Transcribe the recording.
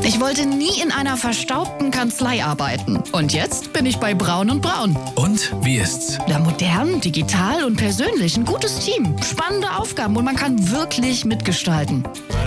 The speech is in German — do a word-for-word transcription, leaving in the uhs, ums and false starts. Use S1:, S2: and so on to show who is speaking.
S1: Ich wollte nie in einer verstaubten Kanzlei arbeiten. Und jetzt bin ich bei Braun und Braun.
S2: Und wie ist's?
S1: Ja, modern, digital und persönlich. Ein gutes Team, spannende Aufgaben und man kann wirklich mitgestalten.